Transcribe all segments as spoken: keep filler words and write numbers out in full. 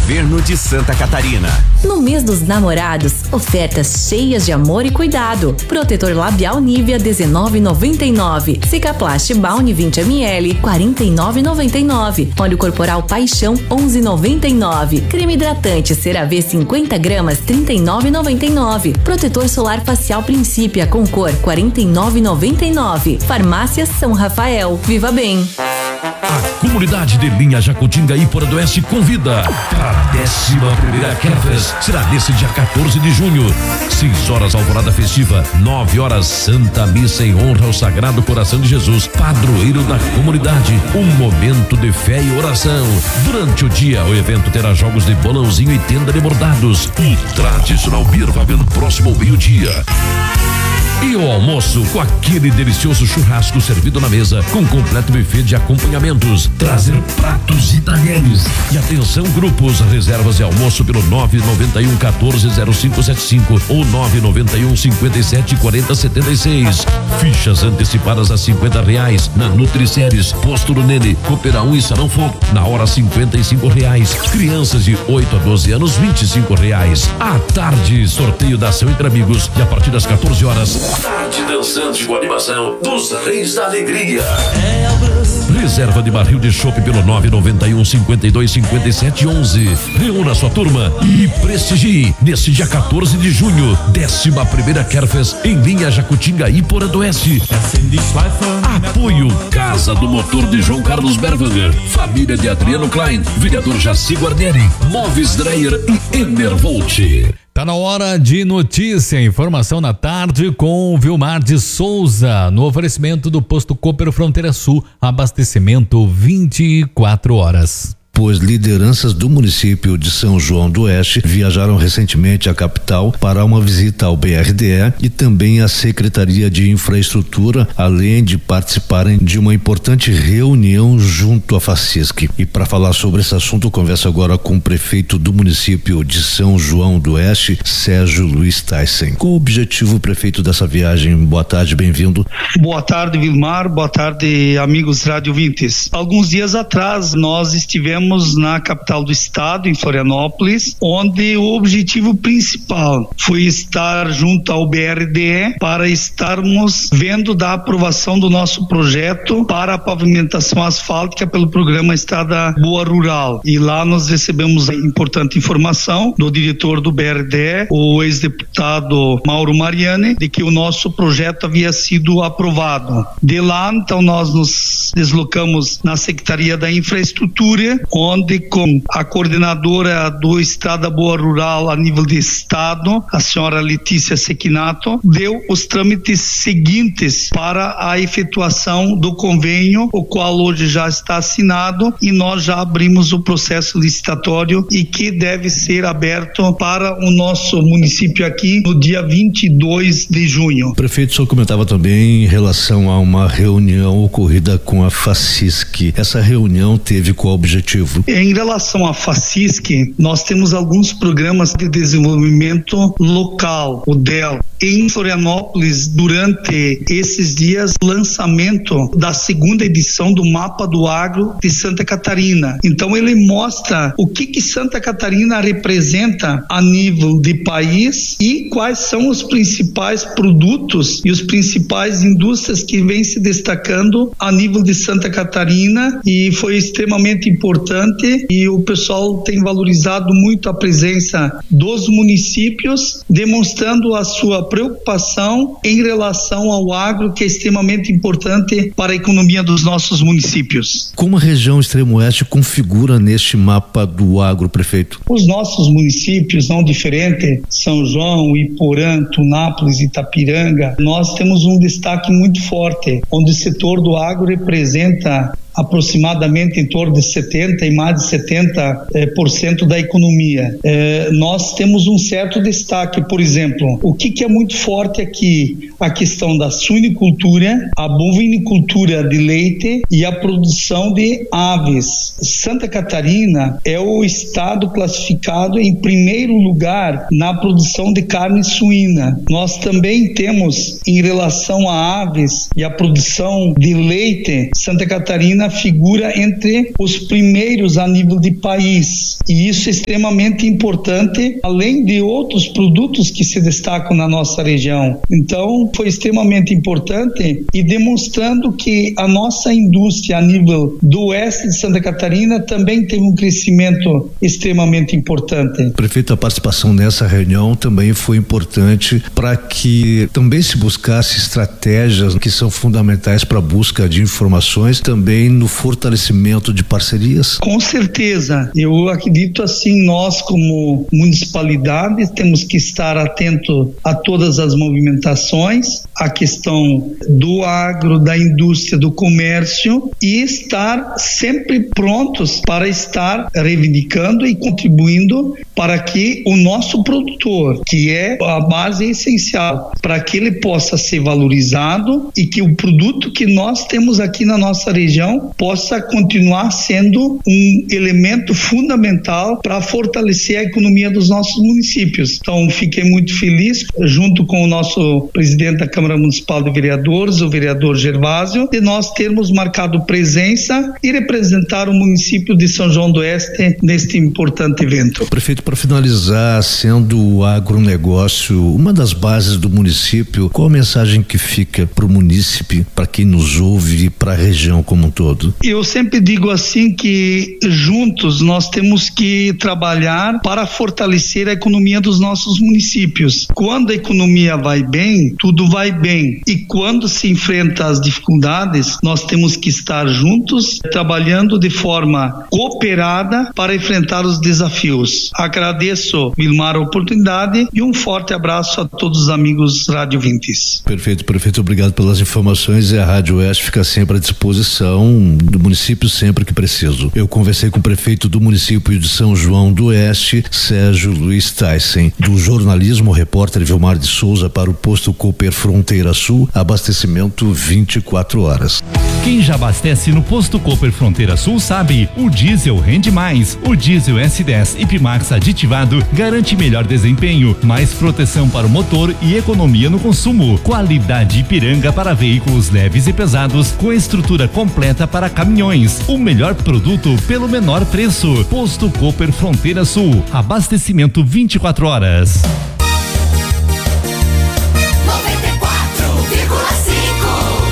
Governo de Santa Catarina. No mês dos namorados, ofertas cheias de amor e cuidado. Protetor labial Nivea dezenove reais e noventa e nove centavos. Cicaplast Bounty vinte mililitros quarenta e nove reais e noventa e nove centavos. Óleo corporal Paixão onze reais e noventa e nove centavos. Creme hidratante CeraVe cinquenta gramas trinta e nove reais e noventa e nove centavos. Protetor solar facial Princípia com cor quarenta e nove reais e noventa e nove centavos. Farmácia São Rafael. Viva bem. A comunidade de Linha Jacutinga e Iporã do Oeste convida para a décima primeira Kerfest. Será nesse dia quatorze de junho. seis horas alvorada festiva, nove horas Santa Missa em honra ao Sagrado Coração de Jesus, padroeiro da comunidade. Um momento de fé e oração. Durante o dia, o evento terá jogos de bolãozinho e tenda de bordados. O tradicional Beer Wagon próximo ao meio-dia. E o almoço com aquele delicioso churrasco servido na mesa com completo buffet de acompanhamentos. Trazer pratos e talheres. E atenção grupos, reservas de almoço pelo nove nove um um quatro zero cinco sete cinco ou nove nove um cinquenta e sete quarenta setenta e seis. Fichas antecipadas a cinquenta reais na Nutriceres, Posto do Nene, Coopera um e Salão Fogo. Na hora cinquenta e cinco reais. Crianças de oito a doze anos vinte e cinco reais. À tarde, sorteio da ação entre amigos e a partir das quatorze horas. Tarde dançante com animação dos Reis da Alegria. Reserva de barril de chopp pelo nove nove um cinquenta e dois cinquenta e sete onze. Reúna sua turma e prestigie nesse dia quatorze de junho, décima primeira Kerfest em Linha Jacutinga e Iporã do Oeste. Apoio Casa do Motor de João Carlos Berwanger, família de Adriano Klein, vereador Jaci Guarnieri, Móveis Dreyer e Enervolt. Tá na hora de notícia, informação na tarde com Vilmar de Souza, no oferecimento do Posto Cooper Fronteira Sul, abastecimento vinte e quatro horas. Pois lideranças do município de São João do Oeste viajaram recentemente à capital para uma visita ao B R D E e também à Secretaria de Infraestrutura, além de participarem de uma importante reunião junto à FACISC. E para falar sobre esse assunto, eu converso agora com o prefeito do município de São João do Oeste, Sérgio Luiz Tyson. Qual o objetivo, prefeito, dessa viagem? Boa tarde, bem-vindo. Boa tarde, Vilmar. Boa tarde, amigos radiovintes. Alguns dias atrás, nós estivemos na capital do estado, em Florianópolis, onde o objetivo principal foi estar junto ao B R D E para estarmos vendo da aprovação do nosso projeto para a pavimentação asfáltica pelo programa Estrada Boa Rural. E lá nós recebemos a importante informação do diretor do B R D E, o ex-deputado Mauro Mariani, de que o nosso projeto havia sido aprovado. De lá, então, nós nos deslocamos na Secretaria da Infraestrutura, onde com a coordenadora do Estrada Boa Rural a nível de estado, a senhora Letícia Sequinato, deu os trâmites seguintes para a efetuação do convênio, o qual hoje já está assinado, e nós já abrimos o processo licitatório e que deve ser aberto para o nosso município aqui no dia vinte e dois de junho. Prefeito, o senhor comentava também em relação a uma reunião ocorrida com a FACISC. Essa reunião teve qual objetivo? Em relação à FACISC, nós temos alguns programas de desenvolvimento local, o D E L. Em Florianópolis, durante esses dias, lançamento da segunda edição do Mapa do Agro de Santa Catarina. Então ele mostra o que que Santa Catarina representa a nível de país e quais são os principais produtos e os principais indústrias que vêm se destacando a nível de Santa Catarina, e foi extremamente importante e o pessoal tem valorizado muito a presença dos municípios, demonstrando a sua preocupação em relação ao agro, que é extremamente importante para a economia dos nossos municípios. Como a região extremo-oeste configura neste mapa do agro, prefeito? Os nossos municípios, não diferente, São João, Iporã, Tunápolis, Itapiranga, nós temos um destaque muito forte, onde o setor do agro representa aproximadamente em torno de setenta e mais de setenta eh, por cento da economia. Eh, nós temos um certo destaque, por exemplo, o que, que é muito forte aqui? A questão da suinicultura, a bovinicultura de leite e a produção de aves. Santa Catarina é o estado classificado em primeiro lugar na produção de carne suína. Nós também temos, em relação a aves e a produção de leite, Santa Catarina Catarina figura entre os primeiros a nível de país, e isso é extremamente importante, além de outros produtos que se destacam na nossa região. Então, foi extremamente importante e demonstrando que a nossa indústria a nível do oeste de Santa Catarina também teve um crescimento extremamente importante. Prefeito, a participação nessa reunião também foi importante para que também se buscasse estratégias que são fundamentais para a busca de informações, também no fortalecimento de parcerias. Com certeza, eu acredito assim, nós como municipalidade temos que estar atento a todas as movimentações, a questão do agro, da indústria, do comércio, e estar sempre prontos para estar reivindicando e contribuindo para que o nosso produtor, que é a base essencial, para que ele possa ser valorizado e que o produto que nós temos aqui na nossa região possa continuar sendo um elemento fundamental para fortalecer a economia dos nossos municípios. Então, fiquei muito feliz, junto com o nosso presidente da Câmara Municipal de Vereadores, o vereador Gervásio, de nós termos marcado presença e representar o município de São João do Oeste neste importante evento. Prefeito, para finalizar, sendo o agronegócio uma das bases do município, qual a mensagem que fica para o munícipe, para quem nos ouve e para a região como um todo? Eu sempre digo assim que juntos nós temos que trabalhar para fortalecer a economia dos nossos municípios. Quando a economia vai bem, tudo vai bem. E quando se enfrenta as dificuldades, nós temos que estar juntos, trabalhando de forma cooperada para enfrentar os desafios. Agradeço, Vilmar, a oportunidade e um forte abraço a todos os amigos Rádio Vintes. Perfeito, prefeito, obrigado pelas informações, e a Rádio Oeste fica sempre à disposição do município sempre que preciso. Eu conversei com o prefeito do município de São João do Oeste, Sérgio Luiz Tyson. Do jornalismo, repórter Vilmar de Souza para o posto Cooper Fronteira Sul, abastecimento vinte e quatro horas. Quem já abastece no posto Cooper Fronteira Sul sabe, o diesel rende mais. O diesel S dez Ipmax aditivado garante melhor desempenho, mais proteção para o motor e economia no consumo. Qualidade Ipiranga para veículos leves e pesados, com estrutura completa para caminhões. O melhor produto pelo menor preço. Posto Cooper Fronteira Sul, abastecimento vinte e quatro horas. noventa e quatro vírgula cinco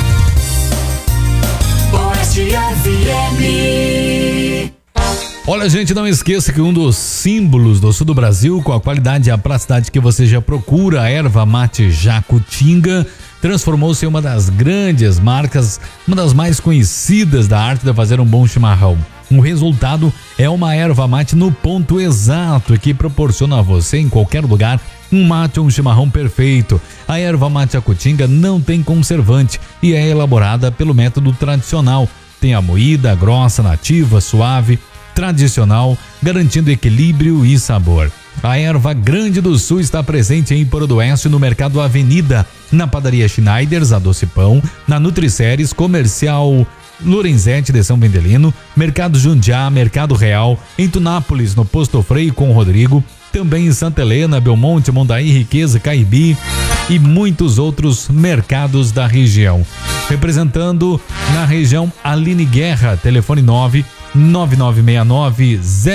Oeste F M. Olha, gente, não esqueça que um dos símbolos do sul do Brasil, com a qualidade e a praticidade que você já procura, a erva mate Jacutinga, transformou-se em uma das grandes marcas, uma das mais conhecidas da arte de fazer um bom chimarrão. O resultado é uma erva mate no ponto exato, que proporciona a você, em qualquer lugar, um mate ou um chimarrão perfeito. A erva mate Jacutinga não tem conservante e é elaborada pelo método tradicional. Tem a moída grossa, nativa, suave, tradicional, garantindo equilíbrio e sabor. A erva Grande do Sul está presente em Empoeira do Oeste, no Mercado Avenida, na Padaria Schneiders, a Doce Pão, na Nutriceres, Comercial Lorenzetti de São Vendelino, Mercado Jundiá, Mercado Real, em Tunápolis, no Posto Frei com Rodrigo, também em Santa Helena, Belmonte, Mondaí, Riqueza, Caibi e muitos outros mercados da região. Representando na região Aline Guerra, telefone nove nove nove seis nove zero